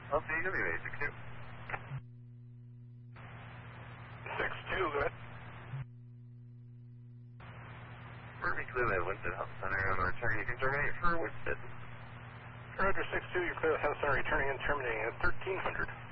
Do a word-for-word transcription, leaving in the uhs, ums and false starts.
L C W A six two. six two, go ahead. Perfect, clear at Winston Health Center. I'm returning. You can terminate for Winston. Roger, six two, you're clear at Health Center, returning and terminating at thirteen hundred.